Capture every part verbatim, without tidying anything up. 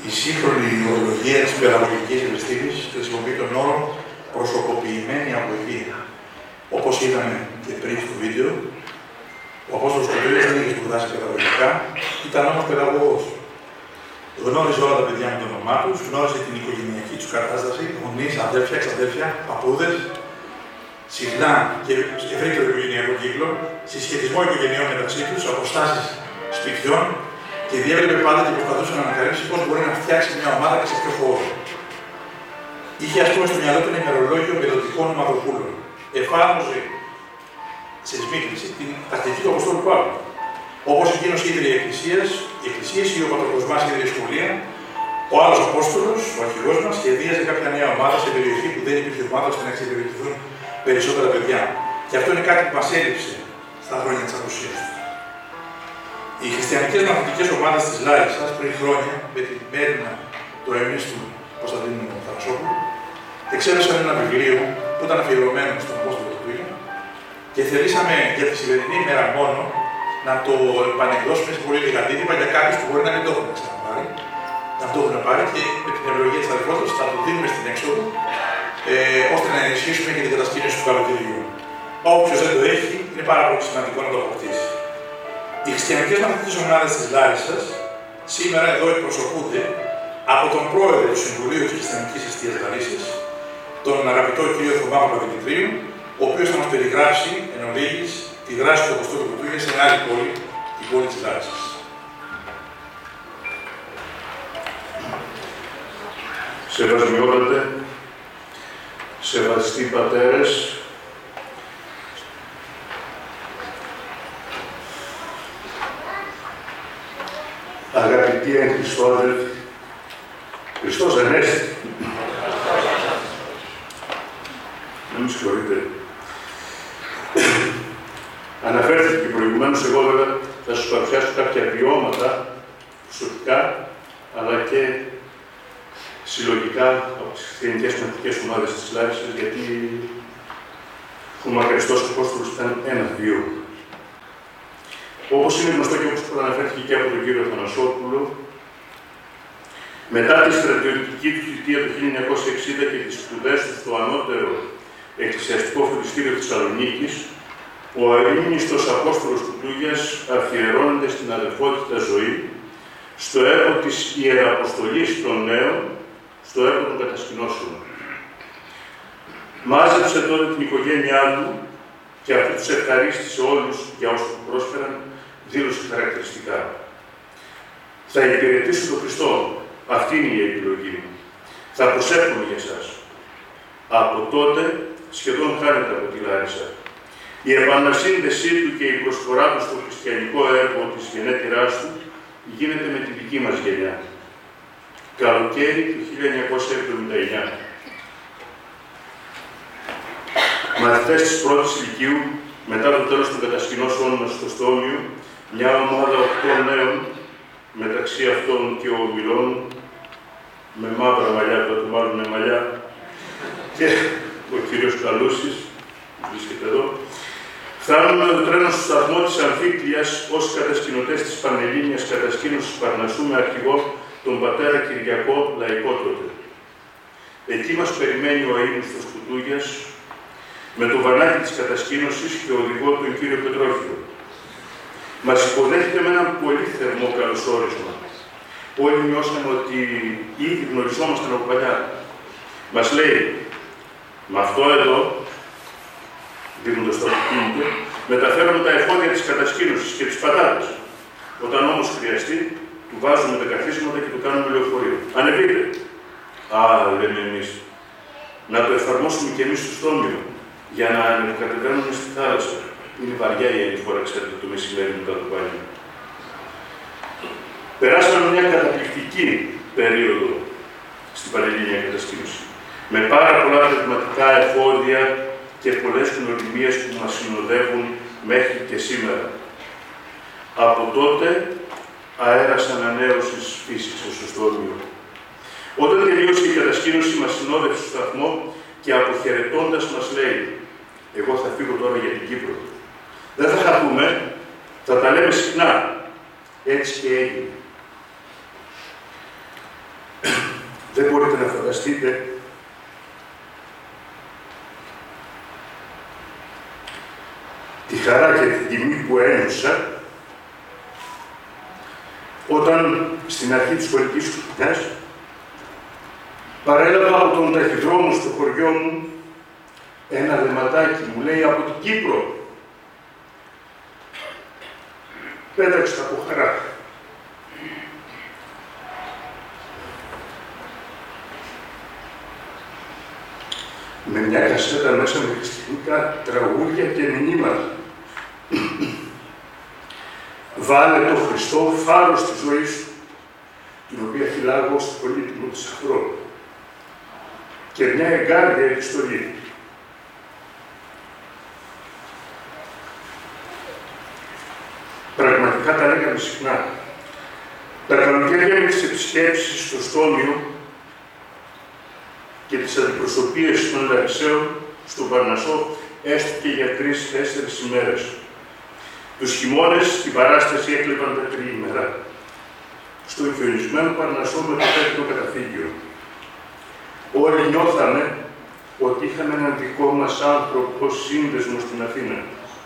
Η σύγχρονη ορολογία της παιδαγωγικής επιστήμης χρησιμοποιεί τον όρο προσωποποιημένη αγωγή. Όπως είδαμε και πριν στο βίντεο, ο Απόστολος Κουρτούλιας δεν είχε σπουδάσει παιδαγωγικά, ήταν όμως παιδαγωγός. Γνώριζε όλα τα παιδιά με το όνομά τους, γνώριζε την οικογενειακή τους κατάσταση, γονείς, αδέρφια, εξαδέρφια, παππούδες, συχνά και ευρύτερο οικογενειακό κύκλο, συσχετισμό οικογενειών μεταξύ τους, αποστάσεις σπιτιών και διέβλεπε πάντα και προσπαθούσε να ανακαλύψει πώς μπορεί να φτιάξει μια ομάδα και σε ποιο χώρο. Είχε, ας πούμε, στο μυαλό του ένα ημερολόγιο μελλοντικών ομαδοπούλων. Εφάρμοζε σε σμίκρηση την τακτική του Αποστόλου Παύλου. Όπως εκείνος ίδρυε εκκλησίες, οι εκκλησίες ή ο Πατροκοσμάς ίδρυε σχολεία, ο άλλος Απόστολος, ο αρχηγός μας, σχεδίαζε κάποια νέα ομάδα σε περιοχή που δεν υπήρχε ομάδα ώστε να εξυπηρετηθούν περισσότερα παιδιά. Και αυτό είναι κάτι που μας έλειψε στα χρόνια της απουσίας του. Οι χριστιανικές μαθητικές ομάδες της Λάρισσας πριν χρόνια, με την μέρημνα του αιώνιας του Κωνσταντίνου Θανασόπουλου, εξέβεσαν ένα βιβλίο που ήταν αφιερωμένο στον Απόστολο Κουρτούλια και θελήσαμε για τη σημερινή ημέρα μόνο να το επανεκδώσουμε σε πολύ λίγα αντίτυπα για κάποιους που μπορεί να μην το έχουν ξαναπάρει, να το έχουν πάρει και με την ευλογία της αδελφότητας θα το δίνουμε στην έξοδο, ε, ώστε να ενισχύσουμε και την κατασκήνωση του καλοκαιριού. Όποιος δεν το έχει, είναι πάρα πολύ σημαντικό να το αποκτήσει. Οι χριστιανικές μαθητικές ομάδες της Λάρισσας σήμερα εδώ εκπροσωπούνται από τον πρόεδρο του Συμβουλίου της Χριστιανικής Εστίας Λαρίσσης, τον αγαπητό κύριο Θωμά Παπαδημητρίου, ο οποίος θα μας περιγράψει εν ολίγης τη δράση του Αποστόλου Κουρτούλια σε μια άλλη πόλη, την πόλη της Λάρισσας. Σεβασμιότατε, σεβαστοί πατέρες, αγαπητοί εν Χριστώ αδελφοί, Χριστός Ανέστη. Να μην συγχωρείτε. Αναφέρθηκε προηγουμένως, εγώ βέβαια θα σας παρουσιάσω κάποια βιώματα προσωπικά, αλλά και συλλογικά από τις χριστιανικές μαθητικές ομάδες της Λάρισσας, γιατί ο μακαριστός Απόστολος ήταν ένα βίο. Όπως είναι γνωστό και όπως προαναφέρθηκε και από τον κύριο Θανασόπουλο, μετά τη στρατιωτική του θητεία του χίλια εννιακόσια εξήντα και τις σπουδές του στο ανώτερο εκκλησιαστικό φροντιστήριο της Θεσσαλονίκης, ο αείμνηστος Απόστολος Κουρτούλιας αφιερώνεται στην αδελφότητα ζωή, στο έργο της Ιεραποστολής των Νέων, στο έργο των κατασκηνώσεων. Μάζεψε τότε την οικογένειά του και αυτό τους ευχαρίστησε όλους για όσους του πρόσφεραν, δήλωσε χαρακτηριστικά. Θα υπηρετήσω τον Χριστό. Αυτή είναι η επιλογή μου. Θα προσεύχομαι για εσάς. Από τότε σχεδόν χάνεται από τη Λάρισα. Η επανασύνδεσή του και η προσφορά του στο χριστιανικό έργο της γενέτειράς του γίνεται με τη δική μας γενιά. Καλοκαίρι του χίλια εννιακόσια εβδομήντα εννιά. Μαθητές της πρώτης ηλικίου, μετά το τέλος των κατασκηνώσεων μας στο Στόμιο, μια ομάδα οκτώ νέων, μεταξύ αυτών και ο Μιλών, με μαύρα μαλλιά, τότε μάλλον με μαλλιά, και ο κύριος Καλούσης, που βρίσκεται εδώ, φτάνουν με το τρένο στο σταθμό της Αμφίκλειας ως κατασκηνωτές της Πανελλήνιας κατασκήνωσης Παρνασσού με αρχηγό τον πατέρα Κυριακό Λαϊκό τότε. Εκεί μας περιμένει ο αείμνηστος Κουρτούλιας, με το βανάκι της κατασκήνωσης και οδηγό τον κύριο Πετρόχιο. Μας υποδέχεται με έναν πολύ θερμό καλωσόρισμα. Όλοι νιώσαμε ότι ήδη γνωριζόμασταν από παλιά. Μας λέει, με αυτό εδώ, δίνοντας το αυτοκίνητο, μεταφέρουμε τα εφόδια της κατασκήνωσης και τις πατάτες. Όταν όμως χρειαστεί, του βάζουμε τα καθίσματα και του κάνουμε λεωφορείο. Ανεβείτε. Α, λέμε εμείς, να το εφαρμόσουμε και εμείς στο Στόμιο, για να ανεβοκατεβαίνουμε στη θάλασσα. Είναι βαριά η ανηφόρα, ξέρετε, το μεσημέρι μετά το μπάνιο. Περάσαμε μια καταπληκτική περίοδο στην Πανελλήνια κατασκήνωση. Με πάρα πολλά πνευματικά εφόδια και πολλές γνωριμίες που μας συνοδεύουν μέχρι και σήμερα. Από τότε, αέρας ανανέωσης φύσηξε στο Στόμιο. Όταν τελείωσε η κατασκήνωση, μας συνόδευσε στο σταθμό και αποχαιρετώντας μας λέει, εγώ θα φύγω τώρα για την Κύπρο. Δεν θα χαθούμε, θα τα λέμε συχνά. Έτσι και έγινε. μπορείτε να φανταστείτε τη χαρά και την τιμή που ένιωσα όταν στην αρχή της σχολικής χρονιάς παρέλαβα από τον ταχυδρόμο στο χωριό μου ένα δεματάκι, μου λέει, από την Κύπρο. Πέταξα από χαρά. Με μια κασέτα μέσα με χριστιανικά τραγούδια και μηνύματα. Βάλε το Χριστό φάρο στη ζωή σου, την οποία φυλάγω στο πολύτιμο της ανθρώπου. Και μια εγκάρδια επιστολή. Πραγματικά τα λέγαμε συχνά. Τα καλοκαίρια με τις επισκέψεις στο Στόμιο και τις αντιπροσωπείες των Λαρισαίων στον Παρνασσό έστω και για τρεις-τέσσερις ημέρες. Τους χειμώνες στην παράσταση έκλεβαν τα τριήμερα. Στο χιονισμένο Παρνασσό με το πέτρινο καταφύγιο. Όλοι νιώθαμε ότι είχαμε έναν δικό μας άνθρωπο σύνδεσμο στην Αθήνα.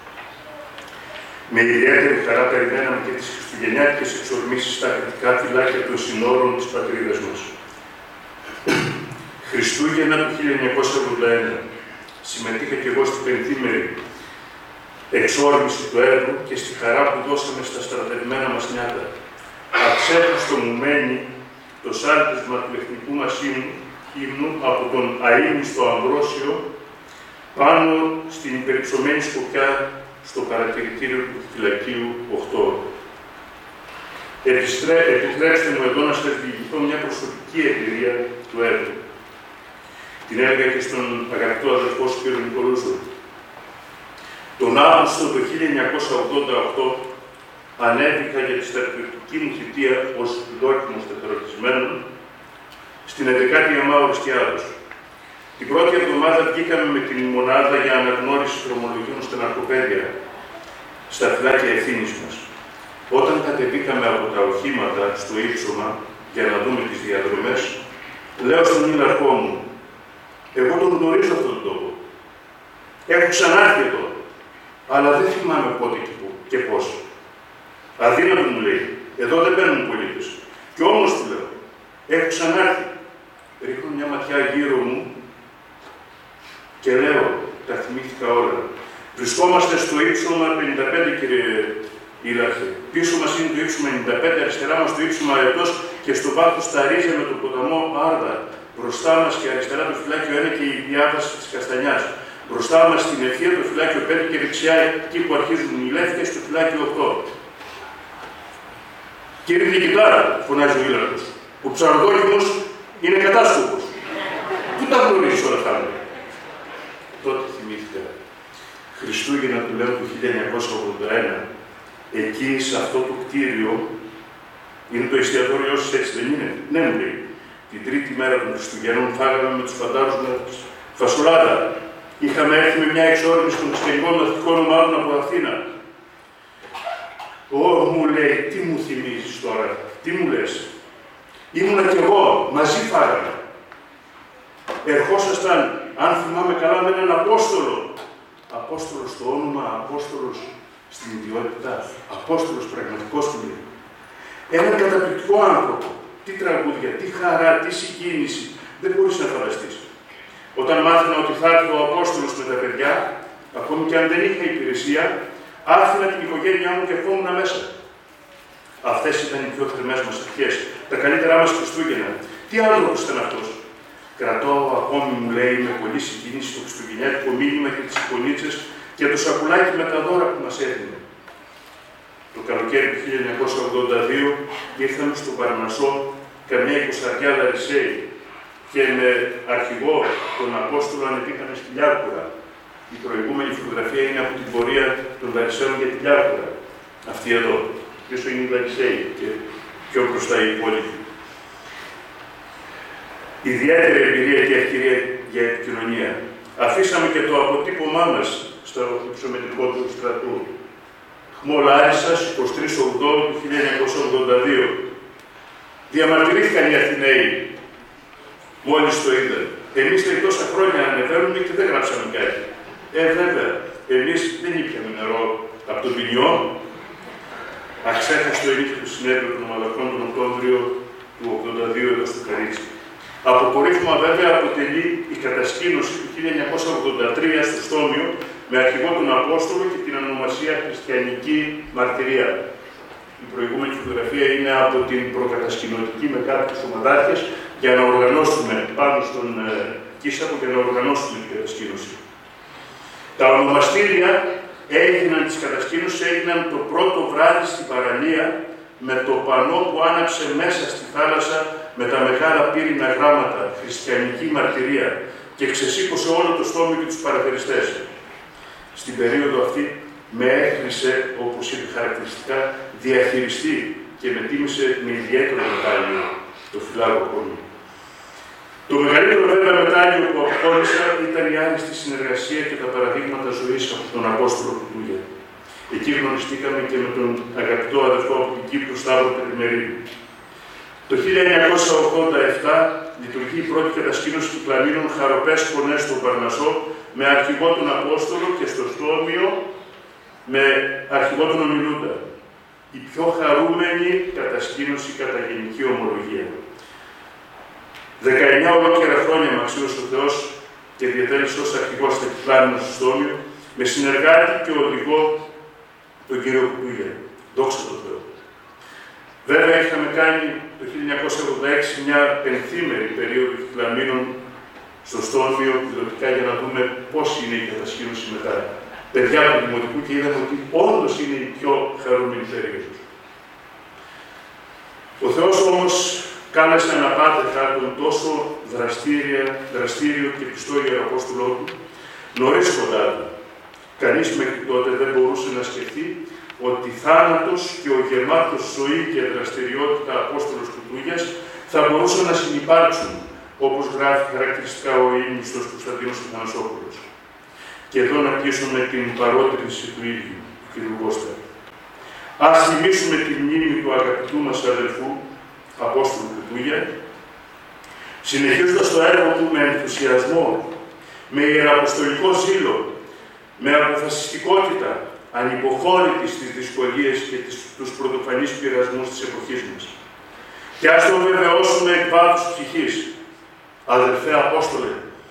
Με ιδιαίτερη χαρά περιμέναμε και τις χριστουγεννιάτικες εξορμήσεις στα κριτικά φυλάκια των συνόρων της πατρίδας μας. Χριστούγεννα του χίλια εννιακόσια ογδόντα ένα. Συμμετείχα και εγώ στην πενθήμερη εξόρμηση του έργου και στη χαρά που δώσαμε στα στρατευμένα μας νιάτα. Αξέχαστο μου μένει το σάλτισμα του εθνικού μας ύμνου από τον αείμνηστο Αμβρόσιο πάνω στην υπερυψωμένη σκοπιά στο παρατηρητήριο του φυλακίου οκτώ. Επιστρέ... Επιτρέψτε μου εδώ να σας διηγηθώ μια προσωπική εμπειρία του έργου. Την έλεγα και στον αγαπητό αδελφό σου κ. Νικολούζο. Τον Αύγουστο του χίλια εννιακόσια ογδόντα οκτώ ανέβηκα για τη στρατιωτική μου θητεία ως δόκιμος τετραετισμένων στην ενδεκάτη Αμάου Ριστιάδος. Την πρώτη εβδομάδα βγήκαμε με την μονάδα για αναγνώριση δρομολογίων στα ναρκοπαίδια, στα φυλάκια ευθύνης μας. Όταν κατεβήκαμε από τα οχήματα στο ύψωμα για να δούμε τις διαδρομές, λέω στον ήλαρχό μου, εγώ τον γνωρίζω αυτόν τον τόπο. Έχω ξανάρθει εδώ, αλλά δεν θυμάμαι πότε και πού και πώς. Αδύνατο μου λέει, εδώ δεν μπαίνουν πολίτες. Κι όμως του λέω, έχω ξανάρθει. Ρίχνω μια ματιά γύρω μου και λέω, τα θυμήθηκα όλα. Βρισκόμαστε στο ύψωμα πενήντα πέντε, κύριε Ήλαρχε. Πίσω μας είναι το ύψωμα ενενήντα πέντε, αριστερά μας το ύψωμα Αετός και στο βάθος τα ρίζια με τον ποταμό Άρδα. Μπροστά μας και αριστερά το φυλάκιο ένα και η διάβαση της Καστανιάς. Μπροστά μας στην ευθεία το φυλάκιο πέντε και δεξιά εκεί που αρχίζουν οι Λεύκες στο φυλάκιο οκτώ. Κύριε Διοικητάρα, φωνάζει ο Ήλαρχος, ο ψαροδόκιμος είναι κατάσκοπος. Πού τα γνωρίζεις όλα αυτά, μου? Τότε θυμήθηκα. Χριστούγεννα του λέω του χίλια εννιακόσια ογδόντα ένα, εκεί σε αυτό το κτίριο, είναι το εστιατόριό σας, έτσι δεν είναι? Ναι, μου λέει. Την τρίτη μέρα των Χριστουγέννων φάγαμε με τους φαντάρους μας φασολάδα. Είχαμε έρθει με μια εξόρμηση των εξωτερικών μαθητικών ομάδων από Αθήνα. Ω, μου λέει, τι μου θυμίζεις τώρα, τι μου λες? Ήμουνα κι εγώ, μαζί φάγαμε. Ερχόσασταν, αν θυμάμαι καλά, με έναν Απόστολο. Απόστολος στο όνομα, Απόστολος στην ιδιότητα, Απόστολος πραγματικός του λέει. Έναν καταπληκτικό άνθρωπο. Τι τραγούδια, τι χαρά, τι συγκίνηση. Δεν μπορείς να φανταστείς. Όταν μάθαινα ότι θα έρθει ο Απόστολος με τα παιδιά, ακόμη και αν δεν είχα υπηρεσία, άφηνα την οικογένειά μου και ερχόμουν μέσα. Αυτές ήταν οι πιο θερμές μας ευχές, τα καλύτερά μας Χριστούγεννα. Τι άνθρωπος ήταν αυτός? Κρατώ ακόμη, μου λέει, με πολύ συγκίνηση το χριστουγεννιάτικο μήνυμα και τις εικονίτσες και το σακουλάκι με τα δώρα που μας έδινε. Το καλοκαίρι του χίλια εννιακόσια ογδόντα δύο ήρθαμε στον Παρνασσό καμιά εικοσαριά Λαρισαίοι και με αρχηγό τον Απόστολο ανεβήκαμε στη Λιάκουρα. Η προηγούμενη φωτογραφία είναι από την πορεία των Λαρισαίων για τη Λιάκουρα. Αυτή εδώ. Πίσω είναι οι Λαρισαίοι και πιο μπροστά οι υπόλοιποι. Ιδιαίτερη εμπειρία και ευκαιρία για επικοινωνία. Αφήσαμε και το αποτύπωμά μας στο υψομετρικό του στρατού. Χμό Λάρισσας, εικοστή τρίτη Οκτώβρη του χίλια εννιακόσια ογδόντα δύο. Διαμαρτυρήθηκαν οι Αθηναίοι. μόλις το είδαν. Εμείς λέει τόσα χρόνια ανεβαίνουμε και δεν γράψαμε κάτι. Ε, βέβαια, εμείς δεν ήπιαμε νερό από τον ποινιό. Αξέχαστο ενίκη του συνέδριου των Ομαδακών τον Οκτώβριο του ογδόντα δύο εδώ στο Καρίτσι. Αποκορύφωμα βέβαια αποτελεί η κατασκήνωση του χίλια εννιακόσια ογδόντα τρία στο Στόμιο με αρχηγό τον Απόστολο και την ονομασία Χριστιανική Μαρτυρία. Η προηγούμενη φωτογραφία είναι από την προκατασκηνωτική με κάποιους ομαδάρχες για να οργανώσουμε πάνω στον ε, Κίσαπο και να οργανώσουμε την κατασκήνωση. Τα ονομαστήρια έγιναν της κατασκήνωσης, έγιναν το πρώτο βράδυ στην παραλία με το πανό που άναψε μέσα στη θάλασσα με τα μεγάλα πύρινα γράμματα «Χριστιανική Μαρτυρία» και ξεσήκωσε όλο το Στόμιο και τους παραθεριστές. Στην περίοδο αυτή με έκρισε, όπως είπε χαρακτηριστικά, διαχειριστή και με τίμησε με ιδιαίτερο μετάλλιο το φυλάκο μου. Το μεγαλύτερο βέβαια μετάλλιο που αποχώρησα ήταν η άριστη συνεργασία και τα παραδείγματα ζωής από τον Απόστολο Κουτούγια. Εκεί γνωριστήκαμε και με τον αγαπητό αδελφό από την Κύπρο, Σταύρο Περιμερίδη. Το χίλια εννιακόσια ογδόντα επτά λειτουργεί η πρώτη κατασκήνωση του Πλανήνων Χαροπές Φωνές στον Παρνασσό με αρχηγό τον Απόστολο και στο Στόμιο με αρχηγό τον Ομιλούντα. Η πιο χαρούμενη κατασκήνωση κατά γενική ομολογία. δεκαεννιά ολόκληρα χρόνια με αξίωσε ο Θεός και διατέλεσε ως αρχηγός τεχνιπλάνων στο Στόμιο με συνεργάτη και οδηγό τον κύριο Κουτούγια. Δόξα τω Θεώ. Βέβαια, είχαμε κάνει το χίλια εννιακόσια ογδόντα έξι μια πενθήμερη περίοδο κυκλαμίνων στο Στόμιο, πιλωτικά για να δούμε πώς είναι η κατασκήνωση μετά. Παιδιά του Δημοτικού και είδαμε ότι όντως είναι η πιο χαρούμενη περίοδος. Ο Θεός όμως κάλεσε αναπάντεχα τον τόσο δραστήριο και πιστό Ιεραπόστολό του, νωρίς κοντά του. Κανείς μέχρι τότε δεν μπορούσε να σκεφτεί ότι θάνατος και ο γεμάτος ζωή και δραστηριότητα Απόστολος Κουτούγιας θα μπορούσαν να συνυπάρξουν, όπως γράφει χαρακτηριστικά ο ήμνηστος Κωνσταντίνος Αθανασόπουλος. Και εδώ να κλείσουμε την παρότρινση του ίδιου, του κ. Κώστα. Ας θυμίσουμε τη μνήμη του αγαπητού μας αδελφού, Απόστολου Κουτούγια, συνεχίζοντας το έργο του με ενθουσιασμό, με ιεραποστολικό ζήλο, με αποφασιστικότητα, ανυποχώρητη στις δυσκολίες και τις, τους πρωτοφανείς πειρασμούς της εποχής μας. Και ας το βεβαιώσουμε εκ βάθους ψυχής. Αδελφέ Απόστολε,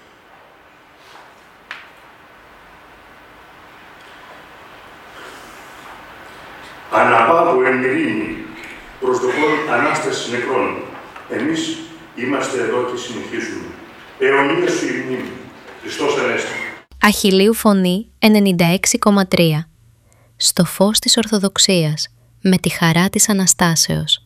αναπάβω εν ειρήνη, προσδοκών Ανάσταση νεκρών. Εμείς είμαστε εδώ και συνεχίζουμε. Αιωνία σου η μνήμη. Χριστός Ανέστη. Αχιλλείου Φωνή ενενήντα έξι κόμμα τρία. Στο φως της Ορθοδοξίας, με τη χαρά της Αναστάσεως.